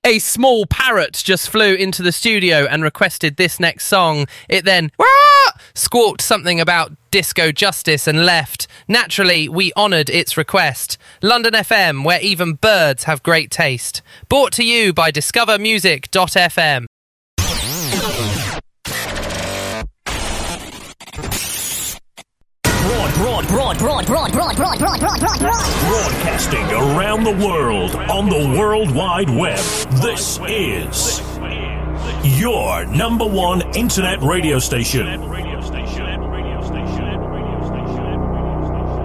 A small parrot just flew into the studio and requested this next song. It then squawked something about disco justice and left. Naturally, we honoured its request. London FM, where even birds have great taste. Brought to you by discovermusic.fm. Broadcasting around the world on the World Wide Web. This is your number one internet radio station.